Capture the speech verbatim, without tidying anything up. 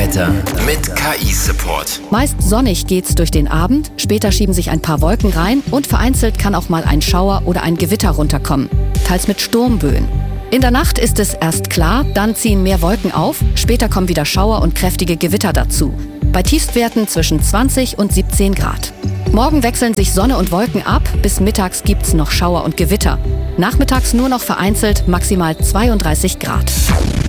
Wetter mit K I-Support. Meist sonnig geht's durch den Abend, später schieben sich ein paar Wolken rein und vereinzelt kann auch mal ein Schauer oder ein Gewitter runterkommen, teils mit Sturmböen. In der Nacht ist es erst klar, dann ziehen mehr Wolken auf, später kommen wieder Schauer und kräftige Gewitter dazu. Bei Tiefstwerten zwischen zwanzig und siebzehn Grad. Morgen wechseln sich Sonne und Wolken ab, bis mittags gibt's noch Schauer und Gewitter. Nachmittags nur noch vereinzelt maximal zweiunddreißig Grad.